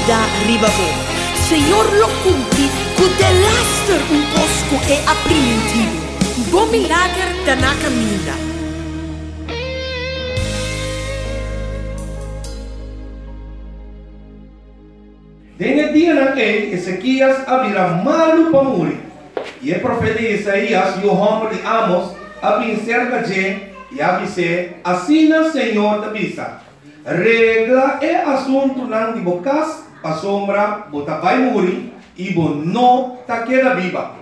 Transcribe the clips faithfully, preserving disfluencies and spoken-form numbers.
vida ribabo. Senhor lo cumpri, cu de laster un cosco e aprimentivo. Bom milagre da na caminha. Denha dia naquele, Ezequias abrirá malu para morrer. E o profeta Isaías e o homem de Amos abrim cerca de e avise, assim o Senhor te avisa. Regla é assunto não de bocas, a sombra, bota vai morrer e bo não ta queda viva.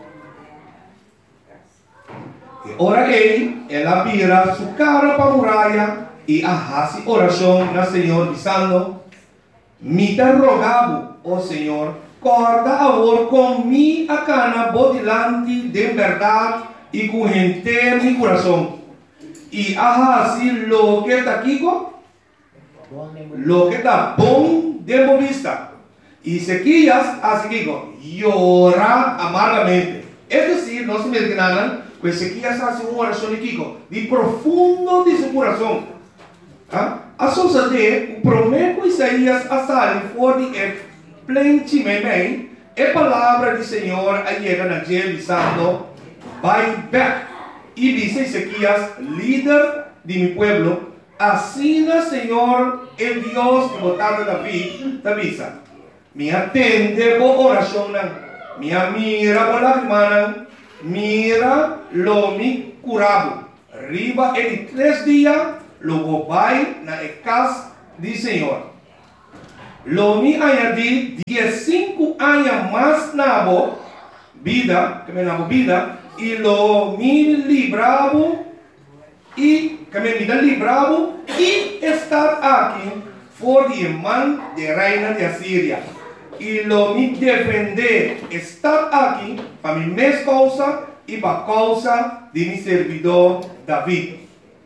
E ora ele, ela vira sua cara para a muralha e arrasa oração na Senhor dizendo: me te rogavo, ó Senhor, corda agora com mi a cana bodilante de verdade e com gente mi coração. E ahasi lo que está aqui, lo que está bom de vista. E Ezequias, assim llora amargamente. Es decir, no se me enganan, pues Ezequias hace uma oração aqui, de profundo de seu coração. ¿Ah? A suceder, o prometo Isaías a sair fora de é plenamente, a palavra do Senhor a chega na gente dizendo: vai back. E diz Ezequias, líder de mi pueblo, assim o Senhor, el Dios que botava David, te avisa: me atende por oração, me mira por lágrimas, mira lo mi curado. Riba em três dias, logo vai na casa do Senhor. Lo mi añadi dieciséis anos mais na vida, que me na vida, e lo mi libravo, e que me vida libravo, e estar aqui for de mão de reina de Assíria. E lo mi defender estar aqui para mi mesma causa e para a causa de mi servidor David.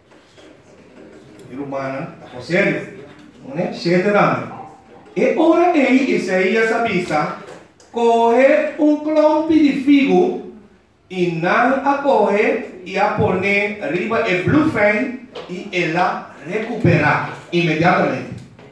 Irmã, está sério? Não é? Chega dando. E ora aí, Isaías avisa: coge um clompe de figo e não a coge e a poner arriba o bluefan e ela recuperar imediatamente.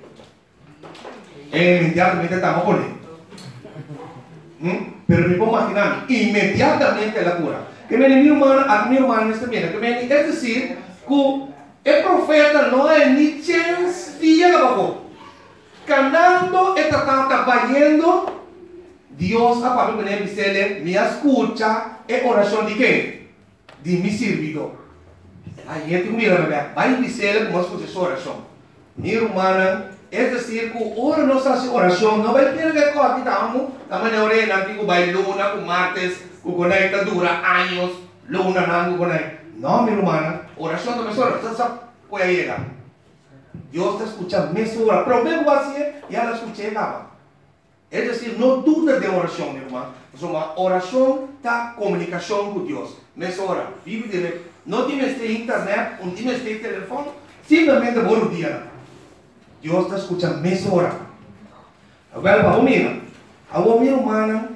E imediatamente estamos con él. ¿Mm? Pero me puedo imaginar, imediatamente la cura. Que me mi hermano, a mi hermano está bien. Que me, es decir, que el profeta no hay ni chance de llegar abajo. Cantando, está trabajando, Dios a Pablo que me dice, me escucha, es oración de qué? De mi servidor. Aí é que mira, vai dizer como escucha essa oração. Minha irmã, é dizer que ora nossa oração não vai ter que correr damo, da maneira na que vai luna, com martes, com conecta dura anos, luna não conecta. Não, minha irmã, oração também só, você sabe qual é ela. Deus está escutando mesmo ora. Problema assim é, e ela escuta ela. É dizer, não duda de oração, minha irmã. Uma oração da comunicação com Deus. Mesmo ora, vive direto. Não temos internet, não temos telefone, simplesmente bom dia. Deus está escutando mesmo ora. Agora, para mim, a minha irmã,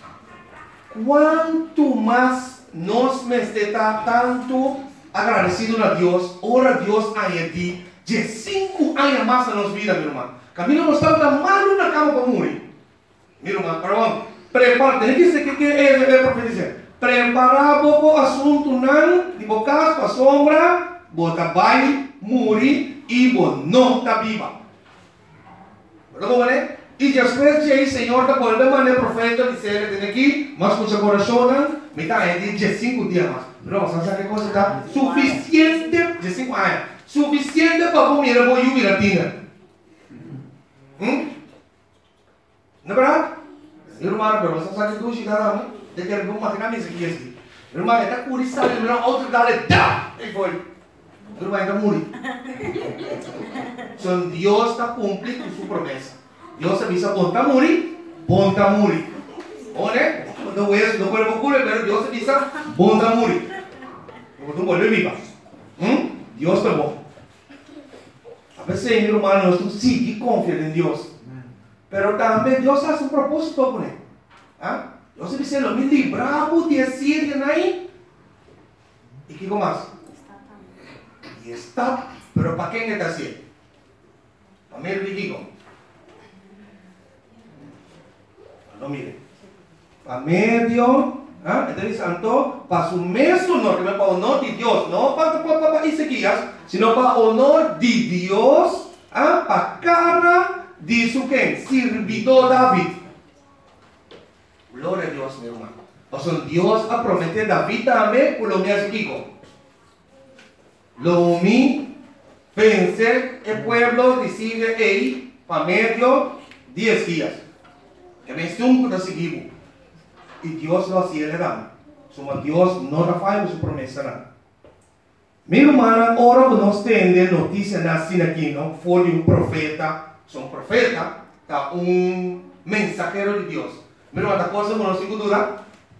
quanto mais nós me está tanto agradecido a Deus, ora a Deus añadir de cinco anos mais na nossa vida, minha irmã. Caminho não está mal na cama para morrer. Minha irmã, perdão, prepara-te. Não disse que é o profeta dizer. Preparar o assunto não, de bocas para a sombra, bota vai, morrer e não está viva. Verdade, né? E depois de aí, Senhor, da volta maneira profeta dizer que tem aqui, mas com seu coração, me está aí de cinco dias mais. Não, você sabe que coisa está suficiente de cinco anos, suficiente para o mirar o Yumi Latina. Hum? Não é verdade? Irmão, pero você sabe que tu chega lá, de que ele vai matar a mesa aqui assim. Irmão, ele está curioso, ele vai outro dale, dá, e foi. Irmão, ele está morrendo. Então Deus está cumprindo sua promessa. Deus avisa, bom está morrer, bom está morrer. Olha, não é, não pode ocorrer, mas Deus avisa, bom está morrer. Porque tu pode viver. Hum? Deus está bom. A veces, meu irmão, nós temos que confiar em Deus. Pero também Deus faz um propósito com ele. ¿Ah? Deus dice, lo me libramos de Asiria, ¿no? ¿Y qué más? Y está, pero ¿para quién está así? Para mí, le digo. No mire. Para medio, ¿ah? Entonces, santo, para su mesmo honor, que para honor de Dios, no para, para, para Ezequías, sino para honor de Dios, ¿ah? Para cara de su quien, servidor David. Gloria a Dios, mi hermano. O sea, Dios ha prometido David también, por lo mío Ezequiel. Lo mi pensé, el pueblo decide ahí, para medio, diez días. Que me estuvo de seguir. Y Dios lo hacía le dan. Somos Dios no da falla su promesa. Mi hermana, ahora nos tiene noticias así aquí, ¿no? Fue de un profeta, son profeta, un mensajero de Dios. Mi hermana, cosa no tengo duda.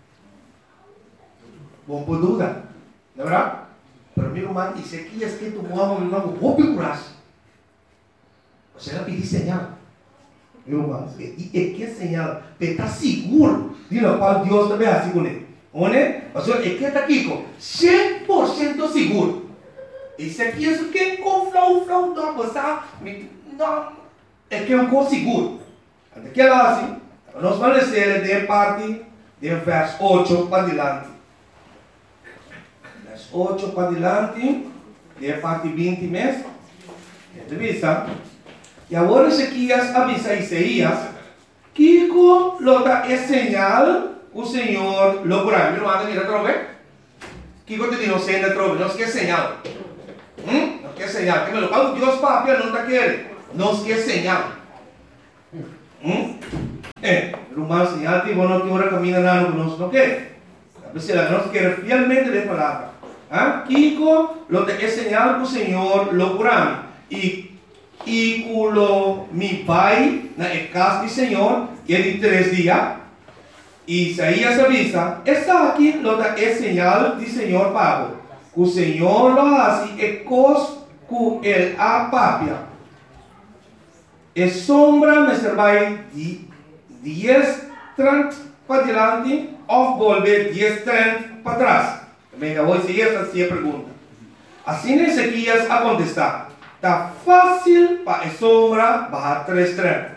Bom por duda, ¿no verdad? Pero mi hermano, y sé que es que tu mamá me manda un poco corazón. O sea, la pedí señal. Mi hermano, y es que señal, te está seguro de lo cual Dios te ve así con él. ¿One? O sea, es que está aquí con cem por ciento seguro. Y si aquí es que con flow, flow, no, pues no, es que es un cosa seguro. Antes que ela así, nos van a decir de parte del verso ocho para adelante. Verso ocho para adelante, de parte veinte meses. Entrevista. Y ahora Ezequías avisa a Isaías que lo da es señal o Señor lo curará. Mi hermano, mira otra vez. Kiko te dijo, señal otra vez. No es que señal. ¿Mm? No es que señal. Que me lo paga Dios papi, no te quiere. No es que señal. ¿Mm? Eh, el humano señal, tipo, no quiere caminar nada, no no quiere. A veces la no quiere fielmente de palabra. ¿Ah? Kiko lo da es señal o Señor lo curará. Y Y cuando mi pai na casa do Senhor, que é de três dias, Isaías avisa, está aqui lo da é señal do Senhor Pablo. Que o Senhor lo hace e cos que ele apapia. E sombra me servirá de diez trinta para diante, ou volver diez trinta para trás. Venga, hoje esta é a pergunta. Assim Ezequias a contestar. Está fácil para a sombra bajar tres tren.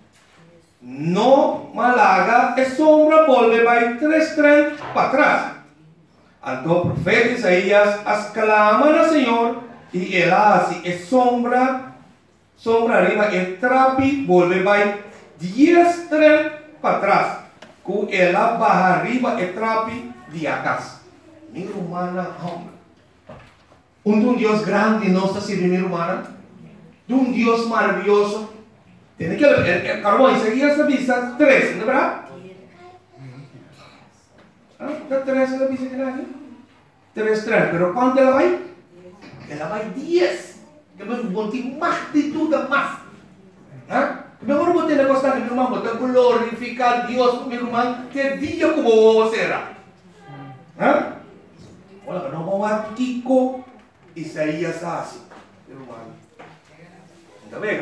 No malaga, a sombra vuelve a tres tren para atrás. Então o profeta Isaías exclama al Señor y él hace a sombra, sombra arriba, el trapi vuelve a diez tren para atrás. Que él baja arriba el trapi de atrás. Mi humana, hombre. Un, de un Dios grande no está sirviendo humana, de un Dios maravilloso. Tiene que el, el, el carbón Isaías avisa tres, ¿no es verdad? ¿Ah? Tres la avisa que nadie. Tres, tres, pero ¿cuánto la va? Ela vai diez. Que me botar más de tudo más. ¿Ah? Mejor botar la cosa que mi hermano, botar glorificar a Dios, mi hermano, que día como será. ¿Ah? Olha, não vamos a Kiko. Isaías hace, hermano. ¿Está bien?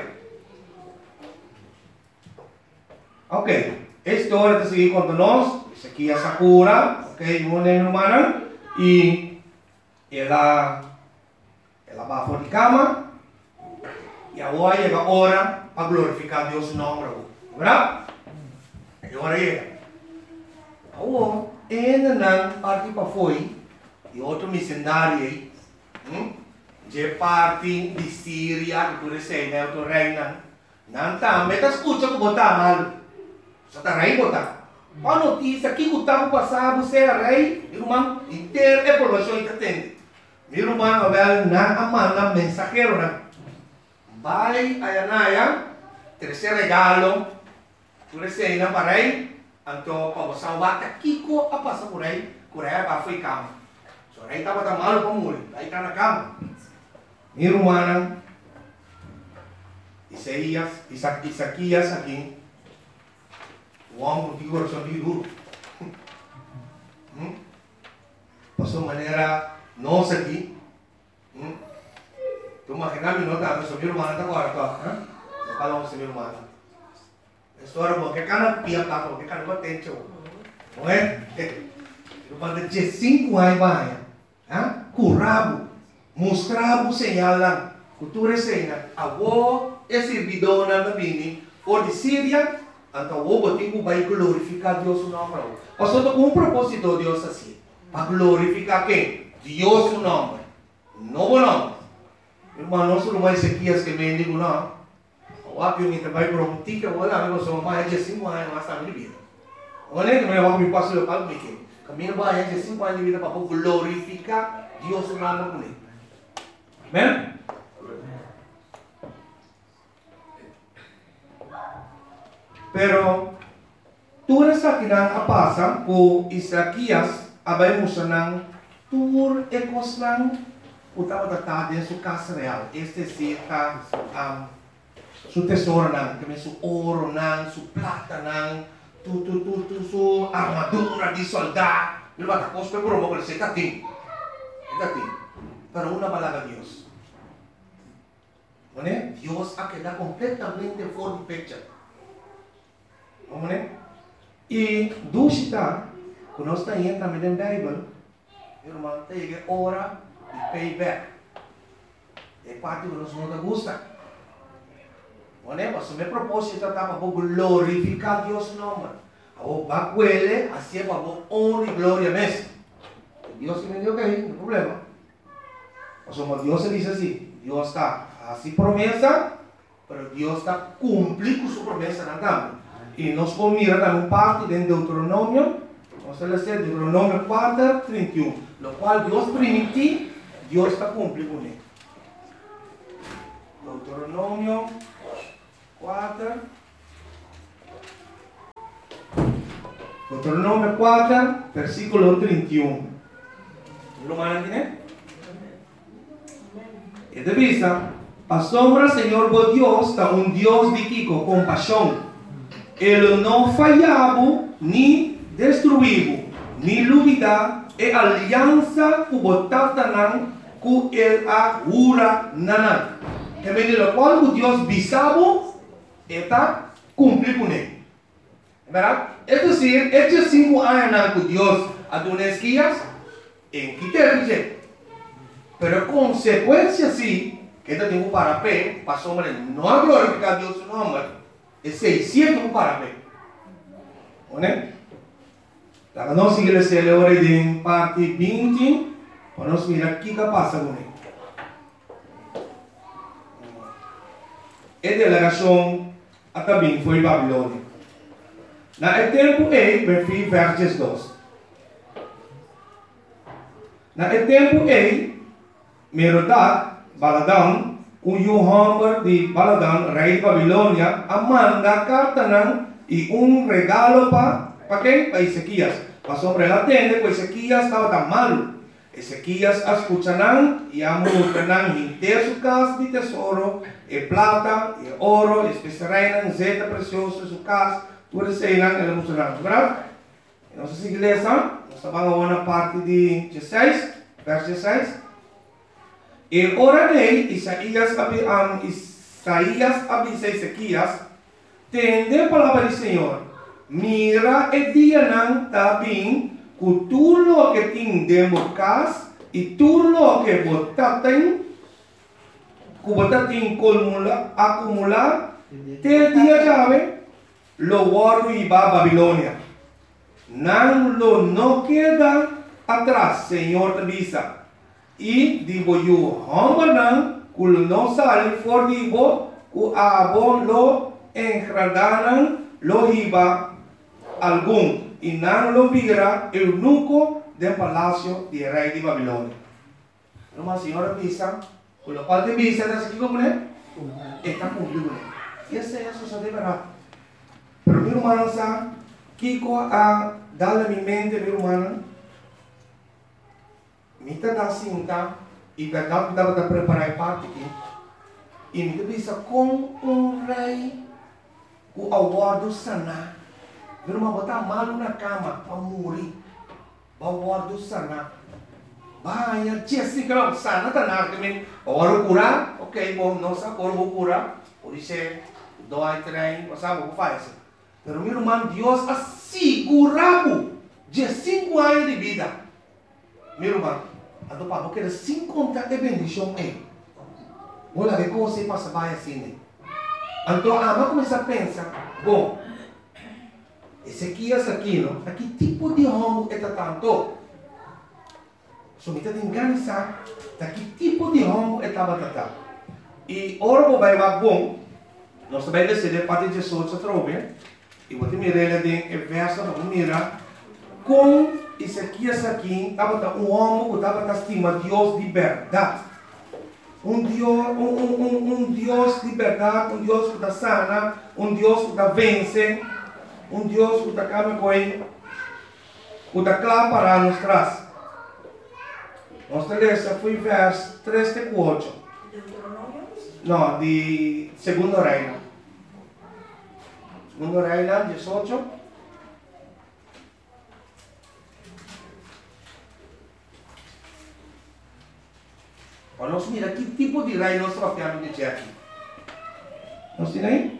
Ok, esta hora te seguí contándonos. Ezequías Sakura, ok, una hermana. Y ella, ella va por la cama. Y ahora llega la hora para glorificar a Dios en nombre. ¿Verdad? Y ahora llega. Ahora, ella parte para afuera. Y otro misionario. De parte de Síria, que tu sei, né? Tu reina. Não tá, mas tá escuta que botar mal. Só tá rei botar. A notícia que o tempo passado você é rei, irmão, inteiro é informação que tem. Meu irmão, vai na amanda mensageiro, né? Vai a Anaya, terceiro regalo, tu sei, né, para rei. Então, para você salvar, Kiko a passar por rei, por rei para ficar. So, rei estava tão malo para morrer, aí está na cama. Mi hermana, Isaías, Isaías aquí, o hombre que corazón muy duro. Por su manera, no sé aquí. Tú imaginas mi nota, mi hermana está guardada, no falamos de mi hermana. Esto era porque cada pia está, porque cada uno tem hecho. Não é? Eu falei de cinco anos, vai, currabo. Mostrava o señal lá, cultura señal, a vó é servidora da bini, ou de Síria, Então, o botico vai glorificar Deus o nome. Pastor, com um propósito de Deus assim. Para glorificar quem? Deus o nome. Não o nome. Irmão, não sou mais Ezequias que me digo, não. O apio me trabalha por um tica, o olhar, eu sou mais de cinco anos, mas está na vida. Olha que me vai me passar o palco, que caminho vai de cinco anos de vida para glorificar Deus o nome com ele. Amém? Pero, tu essa que não passa com Isaías, abai musanang tur ekoslang utama tata de su casa real. Este sí está um, su tesoro nang, que su oro nang, su plata nang, tu tu tu tu su armadura de soldado. Ele vai tapos pe promo con se tatin. Tatin. Pero una palabra Dios. ¿Vale? Dios ha quedado completamente fuera de fecha. ¿Vale? Y dusita, quando está entra na Bíblia, irmão, tem hora de payback. É parte que nós não gosta. ¿Vale? Mas o meu propósito é para glorificar Deus nome. O bacuele, assim é para honra e glória mesmo. Deus que me deu ok, não tem problema. Mas como Deus diz assim, Deus está assim promessa, mas Deus está cumprindo sua promessa na cama. E nós vamos mirar uma parte de Deuteronômio, vamos ler Deuteronômio quatro, trinta e um, no qual Deus permitiu, Deus está cumprindo com ele. Deuteronômio quatro, Deuteronômio quatro, versículo trinta e um. Lo mandan, né? E de vista, a sombra, Senhor, vos Deus, está um Deus de Kiko, compaixão. Ele não falhava, nem destruiu, nem duvida, e aliança que botava não, que ele agura não. E bem, quando Deus bisava, está cumprindo com ele. É verdade? É dizer, estes cinco anos que Deus adorou esquias, em que teve, pero consequência sim, que ele tem um parapé, para a sombra, não glorificar Deus o nome. É seiscentos para ver. Né? Lá nós seguimos a hora de parte vinte, para nós mirar o que passa com ele. A delegação também foi Babilônia. Na tempo e, verso versos dois. Na tempo e, Merodach, Baladão, o Yohamber de Baladan, rei de Babilônia, manda carta não, e um regalo para para quem? Para Ezequias. Para sobre a tenda, porque Ezequias estava tão malo. Ezequias escuta não, e a multa não, inteira sua casa de tesouro, e plata, e ouro, e especiaria, zeta precioso, sua casa, tudo isso aí não, ele mostrou não, verdade? E nós se igreja, nós vamos a uma parte de dezesseis, verso dezesseis. E orarei, Isaías, um, Isaías avisa Ezequias, tende a palavra do Senhor, mira e dia não está bem, que tudo que tem dentro de casa, e tudo que você tem, que você tem acumular, te dia chave, lo guardo e va a Babilônia. Não lo não queda atrás, Senhor avisa. E digo eu, hambanan, kul não sale for digo, o abo lo engradanan, lo hiba algum, e não lo vira eunuco del palácio de rei de Babilônia. Uma senhora visa, com o qual de visa, está aqui como é? Está cumprido. E essa é a sua verdade. Pero meu irmão, sabe, Kiko a dar a minha mente, meu irmão, Mita da cinta e da data da preparar parte aqui. E me bisa com um rei o aguardo sana. Vira uma botar malo na cama para morrer. O aguardo sana. Vai, Jessica, sana tá na que oro curar, ok, bom, não sabe como vou curar. Por isso dói trem, você sabe o que faz. Pero meu irmão, Deus assegurava de cinco anos de vida. Meu irmão, a do papo quer sem contar de bendição é. Olha que coisa passa vai assim. Então a ama começa a pensar, bom, Ezequias aqui, não? Aqui tipo de homem é tanto. So, me tem organizar, que tipo de homem é tabatata. E ora vou vai bom, nós também decidimos para Jesus a trobe, e vou te mirar ele em verso, vamos mirar, com Ezequias aqui, estava um homem que estava estima Deus de verdade. Um Deus, um, um, um, um Deus de verdade, um Deus que está sana, um Deus que está vence, um Deus que está calma com ele, que está claro para nos traz. Nossa lesa foi verso três e quatro. Não, de Segundo Reino. Segundo Reino, dezoito. Nós mira que tipo de reino nós trabalhamos de aqui. Nós temos aí?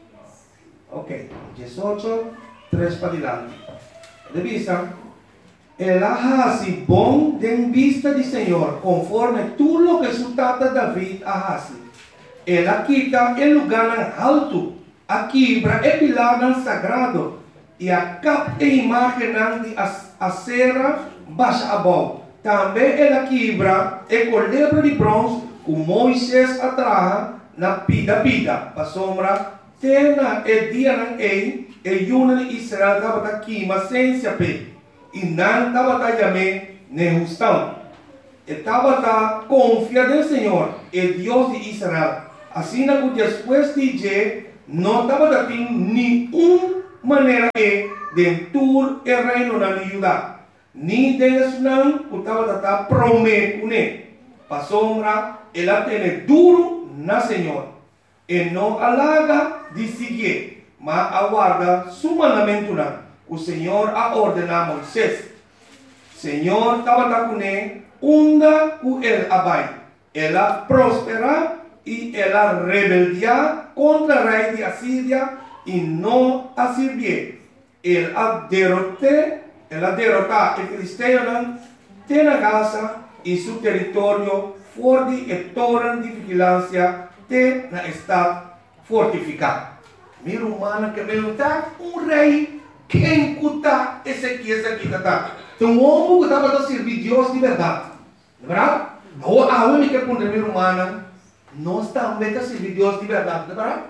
Ok. dezoito, três para diante. De vista, el Ahasi bom de vista de Senhor, conforme tudo lo que su tata David Ahasi. Ela quita el lugar alto, a quebra e pilar sagrado, e a cap e imagem de acera baixa abaixo. Também ela quebra e colebra de bronze, com Moisés atrás na pida pida, para sombra, tena e dia não ei, e yuna de Israel estava aqui, mas sem se ape, e não estava também nem justão. Estava confiado no Senhor, el Deus de Israel. Assim que depois de je, não estava tendo nenhuma maneira de tur e reino na Judá. Ni Deus não estava prometendo, para sombra, ela tem duro na Senhor, e não alaga de seguir, mas aguarda su mandamento não. O Senhor a ordenar a Moisés. Senhor estava com ele, onda com ele abai. Ela prospera e ela rebeldia contra o rei de Assíria e não a servir. Ele a derrotou. Ela derrotar o filisteu tem a Gaza e seu território forte e torre de vigilância tem na estado fortificado. Mira humana que perguntar um rei quem cuta Ezequias aqui tá. Então um homem que estava a servir Deus de verdade, não é verdade? A única que mira humana nós também a servir Deus de verdade, não é verdade?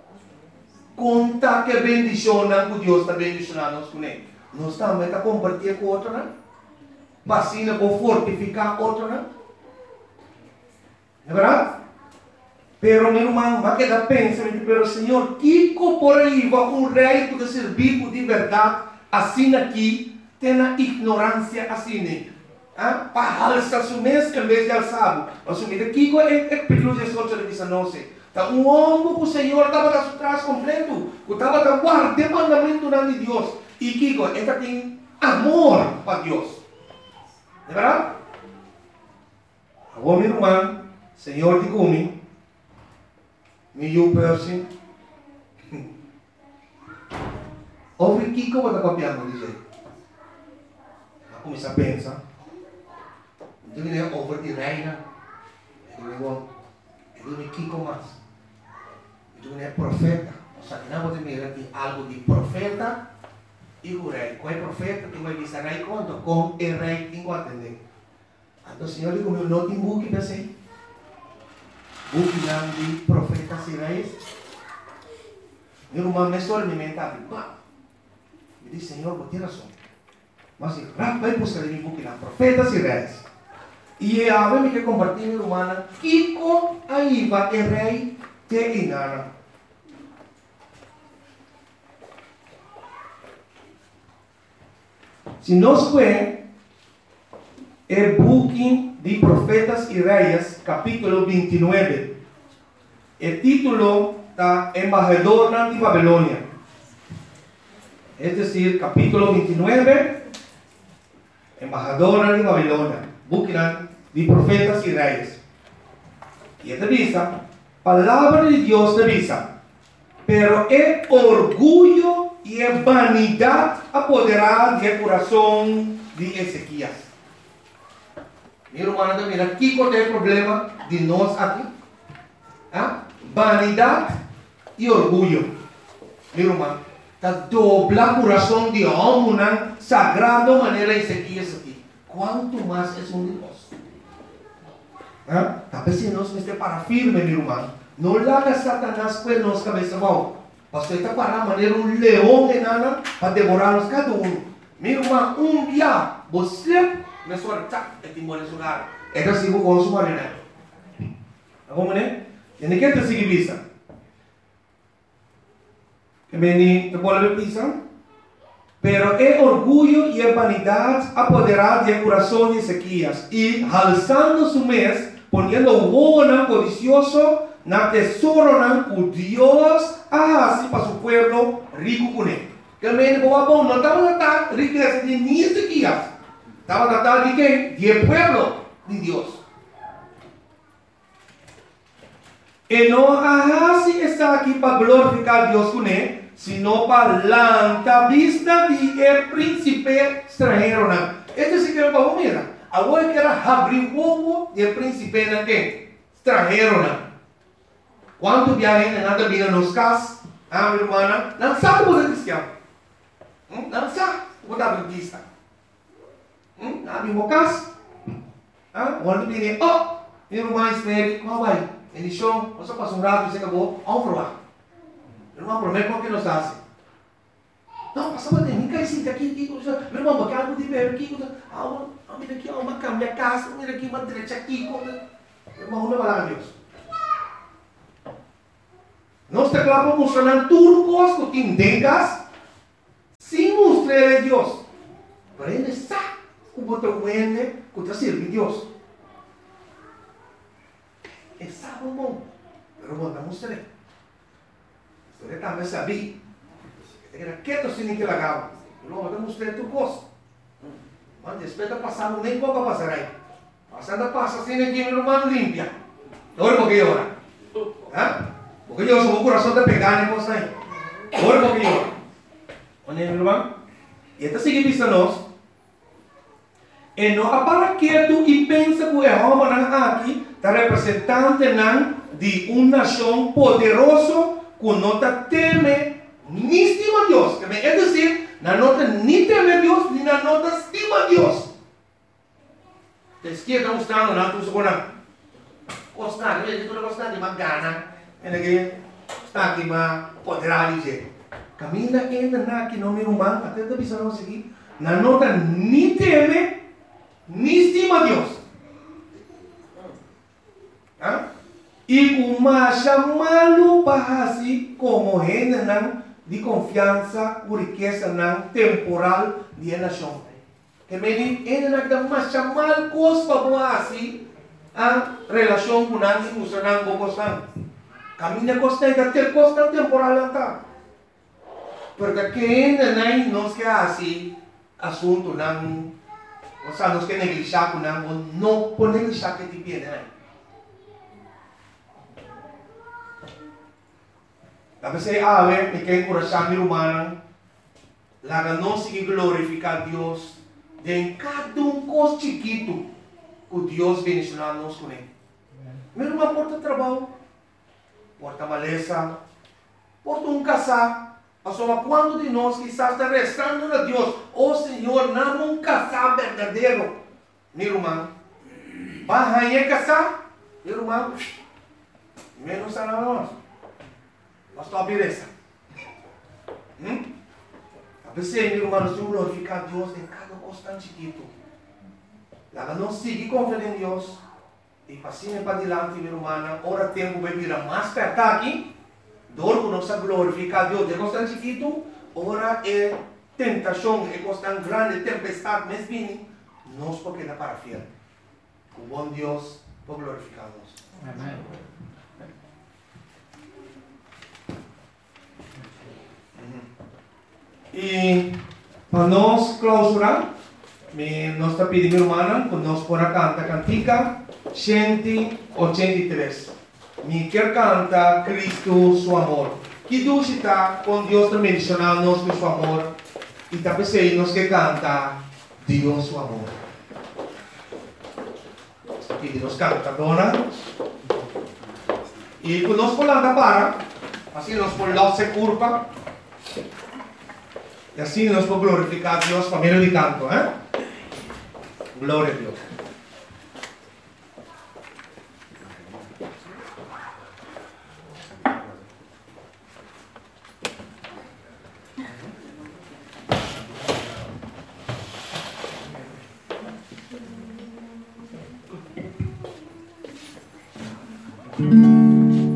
Conta que bendicionam que Deus está bendicionando nós com ele. Nós também está compartilhando com outro, né? Vacina para fortificar outro, né? Não é verdade? Pero, meu irmão, mas que dá pensamento, pero, Senhor, que por aí vai um rei que servir de verdade, assim aqui, tem a ignorância assim, né? Ah? Para alçar o mês em vez de alçar. Assumir aqui é perigoso de soltar de dezenove. Então, um homem que o Senhor estava atrás completo, que estava guardando o mandamento de Deus. E Kiko, esta tem amor para Deus. Não é verdade? Agora, meu irmão, Senhor de Gumi, me you person, ouve Kiko, vai estar copiando, dizer. Vai começar a pensar. Então, ele é over de reina. Ele é Kiko mais. Então, ele é profeta. Ou seja, não pode mirar aqui algo de profeta. E o rei, qual é o profeta que vai dizer rei conta com o rei que vai atender. Então o Senhor diz, não tem buque para ser. Buque não de profetas e reis. Meu irmão, me estou alimentando. Eu disse, Senhor, vou ter razão. Mas se vai buscar em buque não, profetas e reis. E a vez que compartilhar, meu irmão, Kiko aí vai o rei te engana. Se nós vemos o booking de Profetas e Reis, capítulo vinte e nove, o título está Embajador de Babilônia. É decir, capítulo vinte e nove, Embajador de Babilônia, booking de Profetas e Reis. E esta vista, palavra de Deus te visa, pero é orgulho e a vanidade apoderada do coração de Ezequias. Meu irmão, mira, aqui qual é o problema de nós aqui? Ah? Vanidade e orgulho. Meu irmão, ta dobla corazón de hombre, sagrado manera Ezequías aquí. ¿Cuánto más es un Dios? ¿Ah? Tal vez si nos esté para firme, mi hermano. No le haga Satanás pues nos cabeza abajo. Pastor está para manera un león en Ana para devorarnos cada uno. Mi hermano, un día, você me suelta el timón de su lugar. Era así con su manera. ¿Cómo es? Tiene que te seguir vista. Que me te vuelve pisa. Pero el orgullo y la vanidad apoderar del corazón de Ezequías y alzando su mes, poniendo huevo codicioso, na tesoro na Dios así para su pueblo rico con él. Que me dijo, no estaba tratando de riqueza de ni Ezequías, estaba tratando de qué? De pueblo de Dios. Y no así está aquí para glorificar a Dios con él, sino para la vista de el príncipe extranjero. Este sí que es para mira. Ahora que era abrir huevo del príncipe extranjero. ¿Cuántos viajes en nada vienen los cas? Ah, mi hermana, no sabe por el cristiano. No sabe por la baptista. Ah, mi mocas. Ah, cuando viene, oh, mi hermana espere, ¿cómo va? En el show, vamos a pasar un rato y se acabó, vamos a probar. Mi hermano, prometo que nos hace. Não, passava de mim, caísse aqui, aqui, meu irmão, porque algo de ver aqui, ah, mira aqui, uma cama, casa, mira aqui, uma direita aqui, meu irmão, não vai lá, Deus. Nós te clavamos mostrando turcos que tindengas, sem mostrar a Deus. Para ele sabe como te wende, como te sirve Deus. Ele sabe, irmão, mas não te mostrei. Você também sabia. Era quieto sin que la haga. No, no te mostré tu cosa. Man, después de pasar, nem poco pasar ahí. Pasando pasa sin que mi hermano limpia. Ahora porque llora. ¿Ah? Porque yo soy un corazón de pegar en cosas ahí. Ahora porque llora. ¿Oye, mi hermano? Y esta sigue viéndonos. Y no para quieto y piensa que el hombre aquí está representante de una nación poderosa que no te teme ni estima a Dios, que me es decir, no nota ni teme a Dios, ni no nota estima a Dios. Te izquierda mostrando, no, tú supones, costa, tú no costa ni más gana, en el que está aquí más poder dice, camina entra aquí, no me humano, hasta te avisaron aquí, no nota ni teme, ni estima a Dios. ¿Ah? Y como llamarlo para así como gente, de confianza o riqueza temporal de la nación. Que me dice, ele não dá mais chamar coisa para assim a relação com a indústria não gostam. Caminha costa da ter costa temporal lá. Porque quem não nos quer assim assunto não, ou seja, nos quer negligenciar com não, não pode negligenciar que te pede não. A veces a ver, me queda corazón mi humana, la que no sigue glorificar a Dios de en cada un cosa chiquito que Dios bendicionarnos con él. Mi hermano porta trabajo, porta maleza, porta un casar. Asoma cuando de nós quizás está rezando a Dios, oh Señor, dame un casar verdadero. Mi hermano, va a casar, mi hermano, menos a nós. Mas tua beleza. Hum? A veces, mi hermano, se glorificar a Dios en cada cosa tan chiquito. La que no sigue confiando en Dios y pasine para adelante, mi hermana, ahora tengo que vivir más perto aquí. Dor que no se glorificar a Dios de cosa tan chiquito, ahora es tentación, es cosa tan grande, tempestad, mes viene, no es porque la para fiel. Un buen Dios por glorificarnos. Amén. E para nós clausurar, nós está pedindo, irmã, que nós podamos cantar a cantica cento oitenta e três. Me quer cantar Cristo, seu amor. Que Deus está com Deus também mencionando-nos com seu amor. E também sei, nós que cantar Deus, seu amor. E nós canta, dona. E que nós podemos para, assim nós podemos se curva. Y así nos podemos glorificar a Dios por medio de canto, ¿eh? Gloria a Dios. Thank you.